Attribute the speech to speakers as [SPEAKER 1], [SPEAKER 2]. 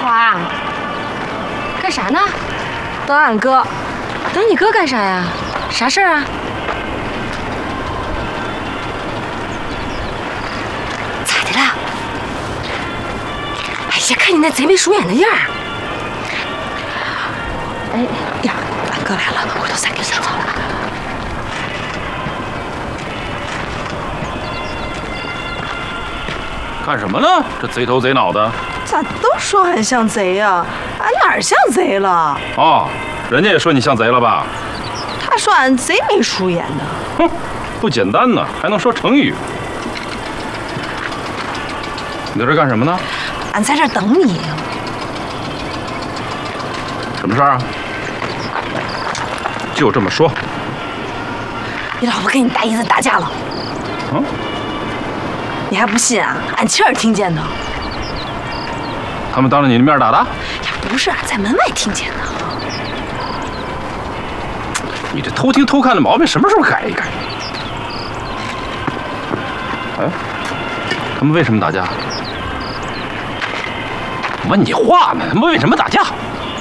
[SPEAKER 1] 啊！干啥呢？
[SPEAKER 2] 等俺哥。
[SPEAKER 1] 等你哥干啥呀？啥事儿啊？咋的了？哎呀，看你那贼眉鼠眼的样儿！哎呀，俺哥来了，回头再给你找了。
[SPEAKER 3] 干什么呢？这贼头贼脑的。
[SPEAKER 2] 咋都说俺像贼呀？俺哪儿像贼了？
[SPEAKER 3] 哦，人家也说你像贼了吧？
[SPEAKER 2] 他说俺贼眉鼠眼的。
[SPEAKER 3] 哼，不简单呢，还能说成语。你在这干什么呢？
[SPEAKER 2] 俺在这等你。
[SPEAKER 3] 什么事儿啊？就这么说。
[SPEAKER 2] 你老婆跟你大姨子打架了。
[SPEAKER 3] 嗯？
[SPEAKER 2] 你还不信啊？俺亲耳听见的。
[SPEAKER 3] 他们当着你的面打的？
[SPEAKER 2] 呀，不是，在门外听见的。
[SPEAKER 3] 你这偷听偷看的毛病什么时候改一改？哎，他们为什么打架？问你话呢？他们为什么打架？